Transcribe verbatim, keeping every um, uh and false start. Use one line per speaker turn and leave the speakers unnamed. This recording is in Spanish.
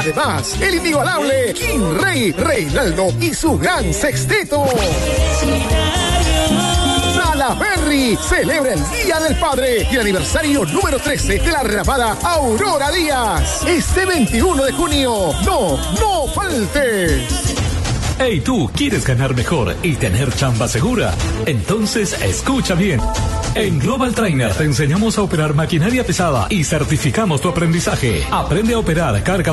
Además, el inigualable King Rey Reinaldo y su gran sexteto. Salaberry celebra el Día del Padre y el aniversario número trece de la renovada Aurora Díaz. Este veintiuno de junio, no, no faltes.
Hey, tú, ¿quieres ganar mejor y tener chamba segura? Entonces, escucha bien. En Global Trainer te enseñamos a operar maquinaria pesada y certificamos tu aprendizaje. Aprende a operar carga